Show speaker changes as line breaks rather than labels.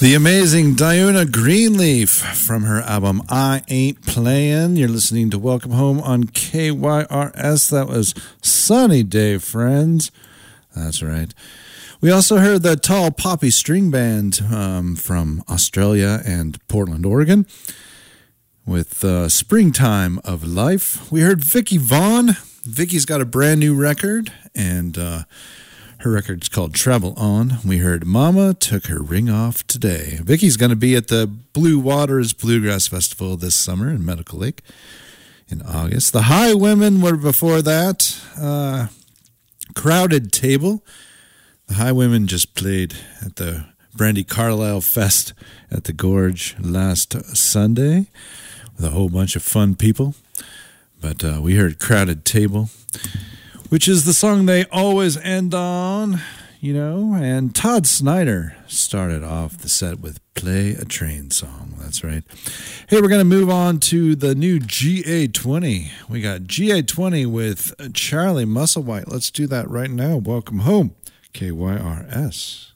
The amazing Diona Greenleaf from her album I Ain't Playin'. You're listening to Welcome Home on KYRS. That was Sunny Day, friends. That's right. We also heard the Tall Poppy String Band from Australia and Portland, Oregon with Springtime of Life. We heard Vicky Vaughn. Vicky's got a brand new record, and her record's called Travel On. We heard Mama Took Her Ring Off Today. Vicky's going to be at the Blue Waters Bluegrass Festival this summer in Medical Lake in August. The Highwomen were before that. Crowded Table. The Highwomen just played at the Brandy Carlisle Fest at the Gorge last Sunday with a whole bunch of fun people. But we heard Crowded Table, which is the song they always end on, you know. And Todd Snyder started off the set with Play a Train Song. That's right. Hey, we're going to move on to the new GA20. We got GA20 with Charlie Musselwhite. Let's do that right now. Welcome home, KYRS.